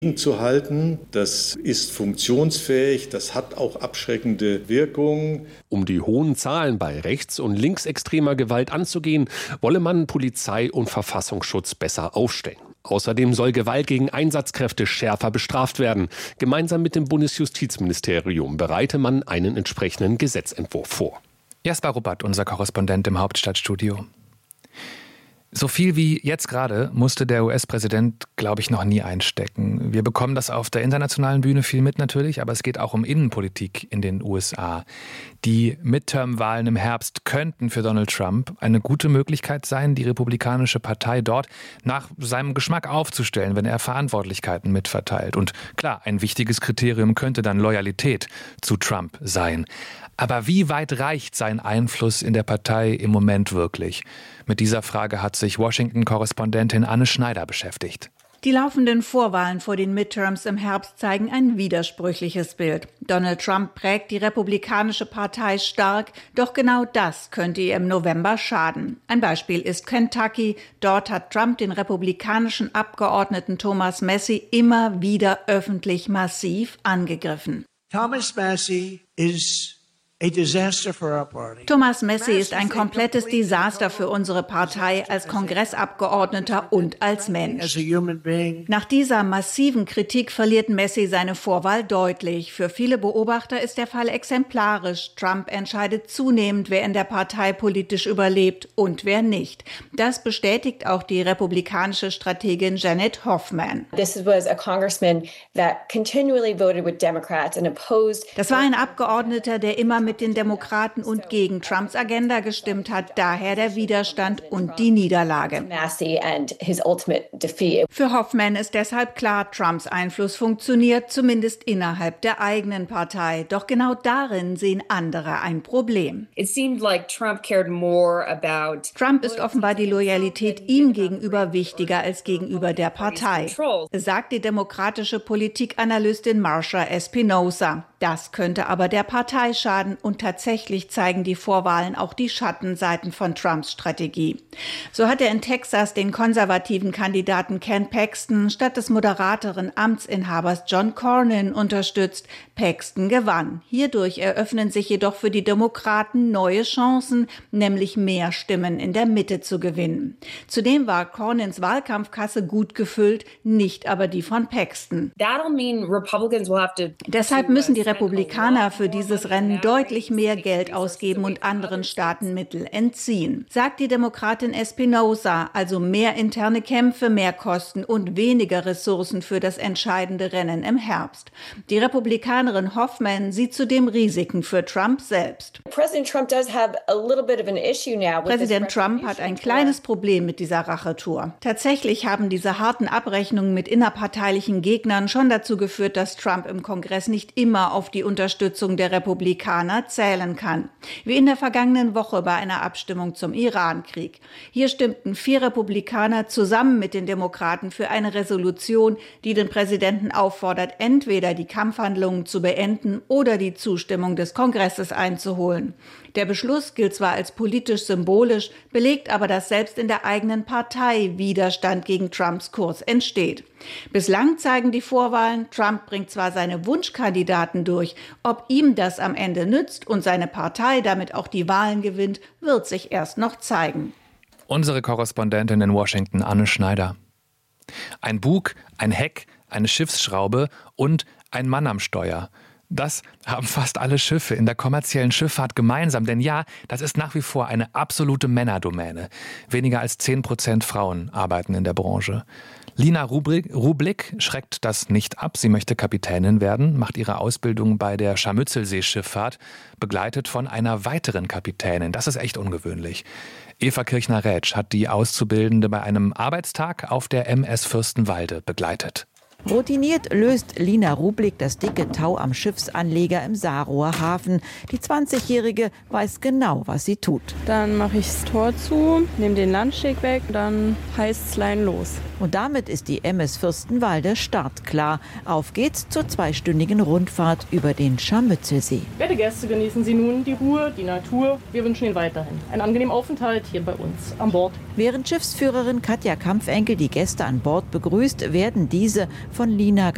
zu halten. Das ist funktionsfähig, das hat auch abschreckende Wirkung. Um die hohen Zahlen bei rechts- und linksextremer Gewalt anzugehen, wolle man Polizei und Verfassungsschutz besser aufstellen. Außerdem soll Gewalt gegen Einsatzkräfte schärfer bestraft werden. Gemeinsam mit dem Bundesjustizministerium bereite man einen entsprechenden Gesetzentwurf vor. Jasper Ruppert, unser Korrespondent im Hauptstadtstudio. So viel wie jetzt gerade musste der US-Präsident, glaube ich, noch nie einstecken. Wir bekommen das auf der internationalen Bühne viel mit natürlich, aber es geht auch um Innenpolitik in den USA. Die Midterm-Wahlen im Herbst könnten für Donald Trump eine gute Möglichkeit sein, die Republikanische Partei dort nach seinem Geschmack aufzustellen, wenn er Verantwortlichkeiten mitverteilt. Und klar, ein wichtiges Kriterium könnte dann Loyalität zu Trump sein. Aber wie weit reicht sein Einfluss in der Partei im Moment wirklich? Mit dieser Frage hat sich Washington-Korrespondentin Anne Schneider beschäftigt. Die laufenden Vorwahlen vor den Midterms im Herbst zeigen ein widersprüchliches Bild. Donald Trump prägt die Republikanische Partei stark, doch genau das könnte ihr im November schaden. Ein Beispiel ist Kentucky. Dort hat Trump den republikanischen Abgeordneten Thomas Massie immer wieder öffentlich massiv angegriffen. Thomas Massie ist ein komplettes Desaster für unsere Partei als Kongressabgeordneter und als Mensch. Nach dieser massiven Kritik verliert Massie seine Vorwahl deutlich. Für viele Beobachter ist der Fall exemplarisch. Trump entscheidet zunehmend, wer in der Partei politisch überlebt und wer nicht. Das bestätigt auch die republikanische Strategin Janet Hoffman. Das war ein Abgeordneter, der immer mit den Demokraten und gegen Trumps Agenda gestimmt hat, daher der Widerstand und die Niederlage. Für Hoffman ist deshalb klar, Trumps Einfluss funktioniert, zumindest innerhalb der eigenen Partei. Doch genau darin sehen andere ein Problem. Trump ist offenbar die Loyalität ihm gegenüber wichtiger als gegenüber der Partei, sagt die demokratische Politikanalystin Marsha Espinosa. Das könnte aber der Partei schaden und tatsächlich zeigen die Vorwahlen auch die Schattenseiten von Trumps Strategie. So hat er in Texas den konservativen Kandidaten Ken Paxton statt des moderateren Amtsinhabers John Cornyn unterstützt. Paxton gewann. Hierdurch eröffnen sich jedoch für die Demokraten neue Chancen, nämlich mehr Stimmen in der Mitte zu gewinnen. Zudem war Cornyns Wahlkampfkasse gut gefüllt, nicht aber die von Paxton. Deshalb müssen die Republikaner für dieses Rennen deutlich mehr Geld ausgeben und anderen Staaten Mittel entziehen, sagt die Demokratin Espinosa, also mehr interne Kämpfe, mehr Kosten und weniger Ressourcen für das entscheidende Rennen im Herbst. Die Republikanerin Hoffman sieht zudem Risiken für Trump selbst. Präsident Trump hat ein kleines Problem mit dieser Rachetour. Tatsächlich haben diese harten Abrechnungen mit innerparteilichen Gegnern schon dazu geführt, dass Trump im Kongress nicht immer auf die Unterstützung der Republikaner zählen kann. Wie in der vergangenen Woche bei einer Abstimmung zum Irankrieg. Hier stimmten 4 Republikaner zusammen mit den Demokraten für eine Resolution, die den Präsidenten auffordert, entweder die Kampfhandlungen zu beenden oder die Zustimmung des Kongresses einzuholen. Der Beschluss gilt zwar als politisch symbolisch, belegt aber, dass selbst in der eigenen Partei Widerstand gegen Trumps Kurs entsteht. Bislang zeigen die Vorwahlen, Trump bringt zwar seine Wunschkandidaten durch, ob ihm das am Ende nützt und seine Partei damit auch die Wahlen gewinnt, wird sich erst noch zeigen. Unsere Korrespondentin in Washington, Anne Schneider. Ein Bug, ein Heck, eine Schiffsschraube und ein Mann am Steuer. Das haben fast alle Schiffe in der kommerziellen Schifffahrt gemeinsam. Denn ja, das ist nach wie vor eine absolute Männerdomäne. Weniger als 10% Frauen arbeiten in der Branche. Lina Rublik schreckt das nicht ab. Sie möchte Kapitänin werden, macht ihre Ausbildung bei der Scharmützelseeschifffahrt, begleitet von einer weiteren Kapitänin. Das ist echt ungewöhnlich. Eva Kirchner-Rätsch hat die Auszubildende bei einem Arbeitstag auf der MS Fürstenwalde begleitet. Routiniert löst Lina Rublik das dicke Tau am Schiffsanleger im Saarroher Hafen. Die 20-Jährige weiß genau, was sie tut. Dann mache ich das Tor zu, nehme den Landsteg weg, dann heißt es Leinen los. Und damit ist die MS Fürstenwalde startklar. Auf geht's zur 2-stündigen Rundfahrt über den Scharmützelsee. Werte Gäste, genießen Sie nun die Ruhe, die Natur. Wir wünschen Ihnen weiterhin einen angenehmen Aufenthalt hier bei uns an Bord. Während Schiffsführerin Katja Kampfenkel die Gäste an Bord begrüßt, werden diese von Lina